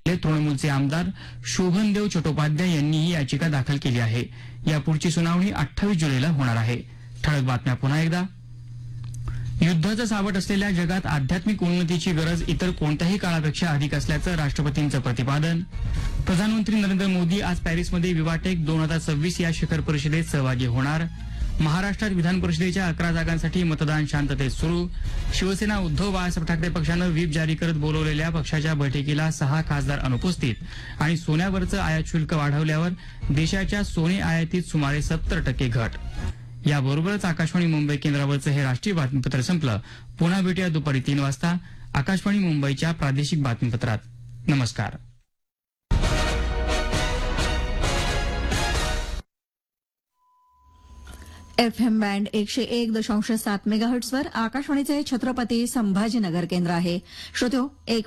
तृणमूलचे आमदार शोभनदेव चट्टोपाध्याय यांनी ही याचिका दाखल केली आहे. यापुढची सुनावणी 28 जुलैला होणार आहे. ठळक बातम्या पुन्हा एकदा. युद्धाचं सावट असलेल्या जगात आध्यात्मिक उन्नतीची गरज इतर कोणत्याही काळापेक्षा अधिक असल्याचं राष्ट्रपतींचं प्रतिपादन. प्रधानमंत्री नरेंद्र मोदी आज पॅरिसमध्ये विवाटेक 2026 या शिखर परिषदेत सहभागी होणार. महाराष्ट्रात विधान परिषदेच्या 11 जागांसाठी मतदान शांततेत सुरू. शिवसेना उद्धव बाळासाहेब ठाकरे पक्षानं व्हीप जारी करत बोलवलेल्या पक्षाच्या बैठकीला 6 खासदार अनुपस्थित. आणि सोन्यावरचं आयात शुल्क वाढवल्यावर देशाच्या सोने आयातीत सुमारे 70% घट. याबरोबरच आकाशवाणी मुंबई केंद्रावरचं हे राष्ट्रीय बातमीपत्र संपलं. पुन्हा भेटूया दुपारी 3 वाजता आकाशवाणी मुंबईच्या प्रादेशिक बातमीपत्रात. नमस्कार. FM बँड 101.7 मेगाहर्ट्झवर आकाशवाणीचे छत्रपती संभाजीनगर केंद्र आहे. श्रोत्यो,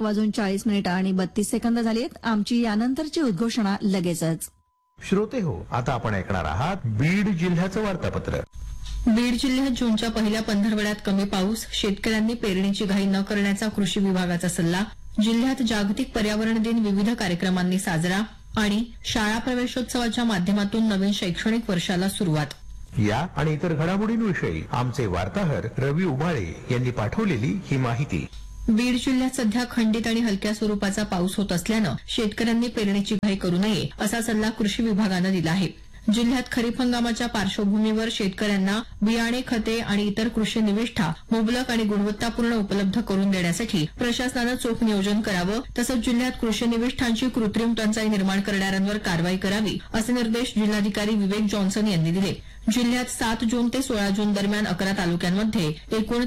1:40 आणि 32 सेकंद झालीत. आमची यानंतरची उद्घोषणा लगेचच. श्रोते हो, आता आपण ऐकणार आहात बीड जिल्ह्याचं वार्तापत्र. बीड जिल्ह्यात जूनच्या पहिल्या पंधरवड्यात कमी पाऊस, शेतकऱ्यांनी पेरणीची घाई न करण्याचा कृषी विभागाचा सल्ला. जिल्ह्यात जागतिक पर्यावरण दिन विविध कार्यक्रमांनी साजरा आणि शाळा प्रवेशोत्सवाच्या माध्यमातून नवीन शैक्षणिक वर्षाला सुरुवात. या आणि इतर घडामोडींविषयी आमचे वार्ताहर रवी उबाळे यांनी पाठवलेली ही माहिती. बीड जिल्ह्यात सध्या खंडित आणि हलक्या स्वरूपाचा पाऊस होत असल्यानं शेतकऱ्यांनी पेरणीची घाई करू नये असा सल्ला कृषी विभागानं दिला आहे. जिल्ह्यात खरीप हंगामाच्या पार्श्वभूमीवर शेतकऱ्यांना बियाणे, खते आणि इतर कृषी निविष्ठा मुबलक आणि गुणवत्तापूर्ण उपलब्ध करून देण्यासाठी प्रशासनानं चोख नियोजन करावं. तसंच जिल्ह्यात कृषी निविष्ठांची कृत्रिम टंचाई निर्माण करणाऱ्यांवर कारवाई करावी असे निर्देश जिल्हाधिकारी विवेक जॉन्सन यांनी दिले. जिल्ह्यात 7 जून ते 16 जून दरम्यान 11 तालुक्यांमध्ये एकूण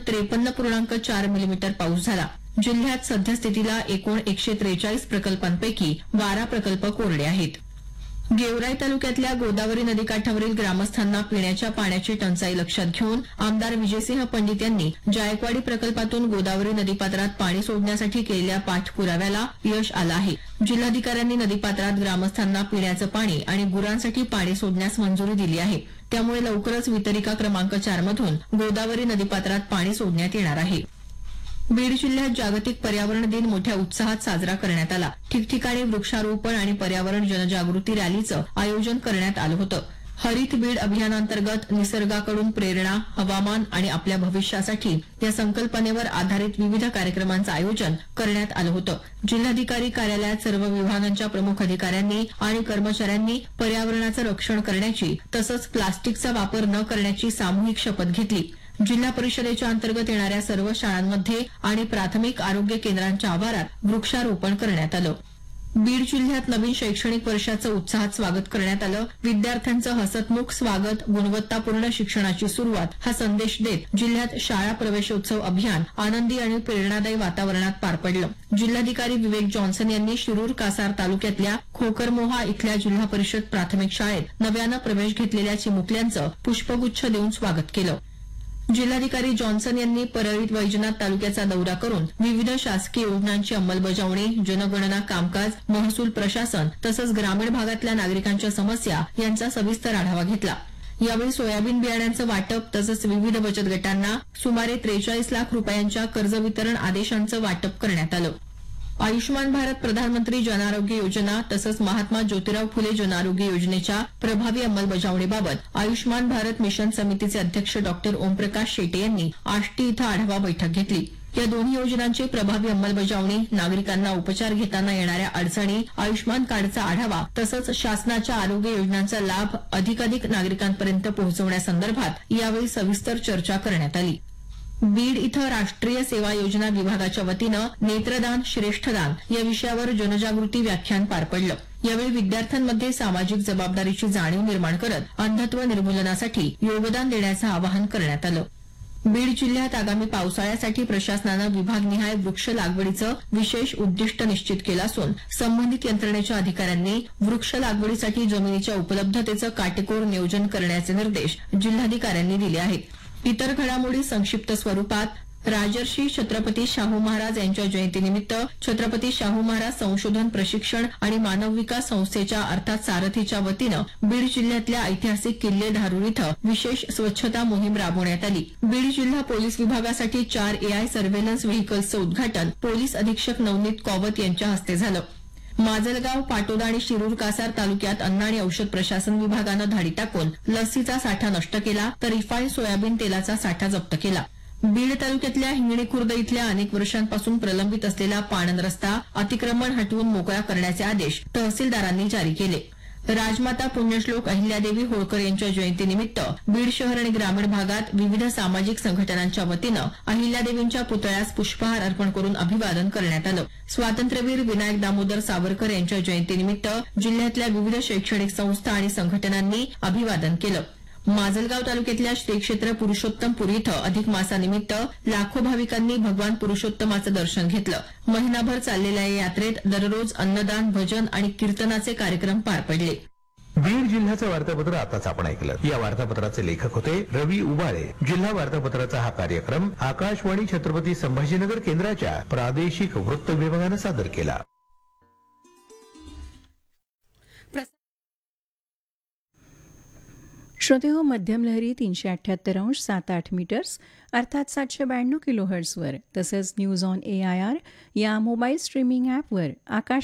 53.4 मिलीमीटर पाऊस झाला. जिल्ह्यात सद्यस्थितीला एकूण 143 प्रकल्पांपैकी 12 प्रकल्प कोरडे आहेत. गेवराई तालुक्यातल्या गोदावरी नदीकाठावरील ग्रामस्थांना पिण्याच्या पाण्याची टंचाई लक्षात घेऊन आमदार विजयसिंह पंडित यांनी जायकवाडी प्रकल्पातून गोदावरी नदीपात्रात पाणी सोडण्यासाठी केलेल्या पाठपुराव्याला यश आलं आहे. जिल्हाधिकाऱ्यांनी नदीपात्रात ग्रामस्थांना पिण्याचं पाणी आणि गुरांसाठी पाणी सोडण्यास मंजुरी दिली आहे. त्यामुळे लवकरच वितरिका क्रमांक 4 मधून गोदावरी नदीपात्रात पाणी सोडण्यात येणार आहे. बीड जिल्ह्यात जागतिक पर्यावरण दिन मोठ्या उत्साहात साजरा करण्यात आला. ठिकठिकाणी वृक्षारोपण आणि पर्यावरण जनजागृती रॅलीचं आयोजन करण्यात आलं होतं. हरित बीड अभियानांतर्गत निसर्गाकडून प्रेरणा, हवामान आणि आपल्या भविष्यासाठी या संकल्पनेवर आधारित विविध कार्यक्रमांचं आयोजन करण्यात आलं होतं. जिल्हाधिकारी कार्यालयात सर्व विभागांच्या प्रमुख अधिकाऱ्यांनी आणि कर्मचाऱ्यांनी पर्यावरणाचं रक्षण करण्याची तसंच प्लास्टिकचा वापर न करण्याची सामूहिक शपथ घेतली. जिल्हा परिषदेच्या अंतर्गत येणाऱ्या सर्व शाळांमध्ये आणि प्राथमिक आरोग्य केंद्रांच्या आवारात वृक्षारोपण करण्यात आलं. बीड जिल्ह्यात नवीन शैक्षणिक वर्षाचं उत्साहात स्वागत करण्यात आलं. विद्यार्थ्यांचं हसतमुख स्वागत, गुणवत्तापूर्ण शिक्षणाची सुरुवात हा संदेश देत जिल्ह्यात शाळा प्रवेशोत्सव अभियान आनंदी आणि प्रेरणादायी वातावरणात पार पडलं. जिल्हाधिकारी विवेक जॉन्सन यांनी शिरूर कासार तालुक्यातल्या खोकरमोहा इथल्या जिल्हा परिषद प्राथमिक शाळेत नव्यानं प्रवेश घेतलेल्या चिमुकल्यांचं पुष्पगुच्छ देऊन स्वागत केलं. जिल्हाधिकारी जॉन्सन यांनी परळीत वैजनाथ तालुक्याचा दौरा करून विविध शासकीय योजनांची अंमलबजावणी, जनगणना कामकाज, महसूल प्रशासन तसंच ग्रामीण भागातल्या नागरिकांच्या समस्या यांचा सविस्तर आढावा घेतला. यावेळी सोयाबीन बियाण्यांचं वाटप तसंच विविध बचत गटांना सुमारे 43 लाख रुपयांच्या कर्ज वितरण आदेशांचं वाटप करण्यात आलं. आयुष्मान भारत प्रधानमंत्री जनआरोग्य योजना तसंच महात्मा ज्योतिराव फुले जनआरोग्य योजनेच्या प्रभावी अंमलबजावणीबाबत आयुष्मान भारत मिशन समितीचे अध्यक्ष डॉक्टर ओमप्रकाश शेटे यांनी आष्टी इथं आढावा बैठक घेतली. या दोन्ही योजनांची प्रभावी अंमलबजावणी, नागरिकांना उपचार घेताना येणाऱ्या अडचणी, आयुष्मान कार्डचा आढावा तसंच शासनाच्या आरोग्य योजनांचा लाभ अधिकाधिक नागरिकांपर्यंत पोहोचवण्यासंदर्भात यावेळी सविस्तर चर्चा करण्यात आली. बीड इथं राष्ट्रीय सेवा योजना विभागाच्या वतीनं नेत्रदान श्रेष्ठदान या विषयावर जनजागृती व्याख्यान पार पडलं. यावेळी विद्यार्थ्यांमध्ये सामाजिक जबाबदारीची जाणीव निर्माण करत अंधत्व निर्मूलनासाठी योगदान देण्याचं आवाहन करण्यात आलं. बीड जिल्ह्यात आगामी पावसाळ्यासाठी प्रशासनानं विभागनिहाय वृक्ष लागवडीचं विशेष उद्दिष्ट निश्चित केलं असून संबंधित यंत्रणेच्या अधिकाऱ्यांनी वृक्ष लागवडीसाठी जमिनीच्या उपलब्धतेचं काटेकोर नियोजन करण्याचे निर्देश जिल्हाधिकाऱ्यांनी दिले आहेत. इतर घडामोडी संक्षिप्त स्वरूपात. राजर्षी छत्रपती शाहू महाराज यांच्या जयंतीनिमित्त छत्रपती शाहू महाराज संशोधन प्रशिक्षण आणि मानव विकास संस्थेच्या अर्थात सारथीच्या वतीनं बीड जिल्ह्यातल्या ऐतिहासिक किल्ले धारूर इथं विशेष स्वच्छता मोहीम राबवण्यात आली. बीड जिल्हा पोलीस विभागासाठी 4 AI सर्व्हेलन्स व्हेकल्सचं उद्घाटन पोलीस अधीक्षक नवनीत कॉवत यांच्या हस्ते झालं. माजलगाव, पाटोदा आणि शिरूर कासार तालुक्यात अन्न आणि औषध प्रशासन विभागानं धाडी टाकून लसीचा साठा नष्ट केला तर रिफाईंड सोयाबीन तेलाचा साठा जप्त केला. बीड तालुक्यातल्या हिंगणी खुर्द इथल्या अनेक वर्षांपासून प्रलंबित असलेला पाणंद रस्ता अतिक्रमण हटवून मोकळा करण्याचे आदेश तहसीलदारांनी जारी केले. राजमाता पुण्यश्लोक अहिल्यादेवी होळकर यांच्या जयंतीनिमित्त बीड शहर आणि ग्रामीण भागात विविध सामाजिक संघटनांच्या वतीनं अहिल्यादेवींच्या पुतळ्यास पुष्पहार अर्पण करून अभिवादन करण्यात आलं. स्वातंत्र्यवीर विनायक दामोदर सावरकर यांच्या जयंतीनिमित्त जिल्ह्यातल्या विविध शैक्षणिक संस्था आणि संघटनांनी अभिवादन केलं. माजलगाव तालुक्यातल्या श्री क्षेत्र पुरुषोत्तमपुरी इथं अधिक मासानिमित्त लाखो भाविकांनी भगवान पुरुषोत्तमाचं दर्शन घेतलं. महिनाभर चाललेल्या या यात्रेत दररोज अन्नदान, भजन आणि कीर्तनाचे कार्यक्रम पार पडले. बीड जिल्ह्याचं वार्तापत्र आताच आपण ऐकलं. या वार्तापत्राचे लेखक होते रवी उबाळे. जिल्हा वार्तापत्राचा हा कार्यक्रम आकाशवाणी छत्रपती संभाजीनगर केंद्राच्या प्रादेशिक वृत्त विभागानं सादर केला. श्रोते हो, मध्यम लहरी 378.7 मीटर्स अर्थात 792 किलोहर्ट्झवर तसंच न्यूज ऑन AIR या मोबाईल स्ट्रीमिंग ॲपवर आकाश